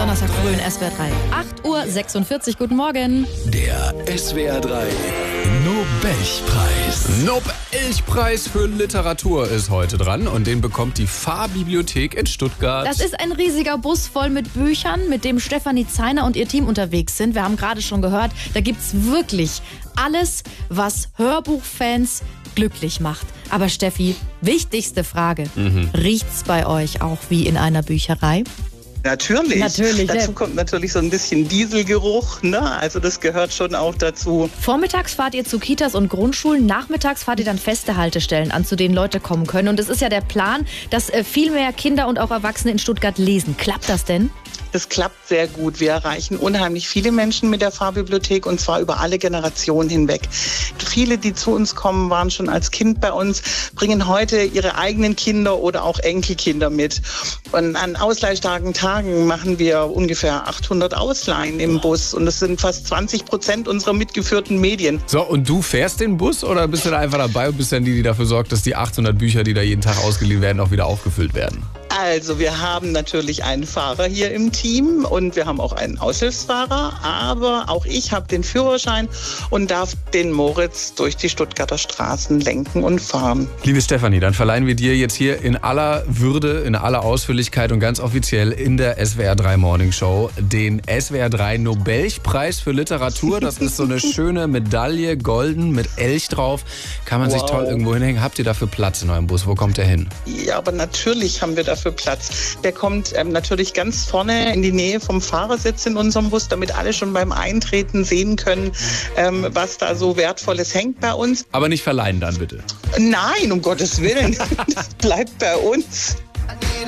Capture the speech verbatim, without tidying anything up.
Donnerstag früh in S W R drei. acht Uhr sechsundvierzig, guten Morgen. Der S W R drei Nobelpreis. Nobelpreis für Literatur ist heute dran und den bekommt die Fahrbibliothek in Stuttgart. Das ist ein riesiger Bus voll mit Büchern, mit dem Stefanie Zeiner und ihr Team unterwegs sind. Wir haben gerade schon gehört, da gibt's wirklich alles, was Hörbuchfans glücklich macht. Aber Steffi, wichtigste Frage. Mhm. Riecht's bei euch auch wie in einer Bücherei? Natürlich. Natürlich. Dazu kommt natürlich so ein bisschen Dieselgeruch, ne? Also das gehört schon auch dazu. Vormittags fahrt ihr zu Kitas und Grundschulen, nachmittags fahrt ihr dann feste Haltestellen an, zu denen Leute kommen können. Und es ist ja der Plan, dass viel mehr Kinder und auch Erwachsene in Stuttgart lesen. Klappt das denn? Das klappt sehr gut. Wir erreichen unheimlich viele Menschen mit der Fahrbibliothek und zwar über alle Generationen hinweg. Viele, die zu uns kommen, waren schon als Kind bei uns, bringen heute ihre eigenen Kinder oder auch Enkelkinder mit. Und an ausleihstarken Tagen machen wir ungefähr achthundert Ausleihen im Bus und das sind fast zwanzig Prozent unserer mitgeführten Medien. So, und du fährst den Bus oder bist du da einfach dabei und bist dann die, die dafür sorgt, dass die achthundert Bücher, die da jeden Tag ausgeliehen werden, auch wieder aufgefüllt werden? Also wir haben natürlich einen Fahrer hier im Team und wir haben auch einen Aushilfsfahrer, aber auch ich habe den Führerschein und darf den Moritz durch die Stuttgarter Straßen lenken und fahren. Liebe Stefanie, dann verleihen wir dir jetzt hier in aller Würde, in aller Ausführlichkeit und ganz offiziell in der S W R drei Morning Show den S W R drei Nobelpreis für Literatur. Das ist so eine schöne Medaille, golden, mit Elch drauf. Kann man wow. sich toll irgendwo hinhängen. Habt ihr dafür Platz in eurem Bus? Wo kommt der hin? Ja, aber natürlich haben wir dafür Platz. Der kommt ähm, natürlich ganz vorne in die Nähe vom Fahrersitz in unserem Bus, damit alle schon beim Eintreten sehen können, ähm, was da so Wertvolles hängt bei uns. Aber nicht verleihen dann bitte. Nein, um Gottes Willen. Das bleibt bei uns.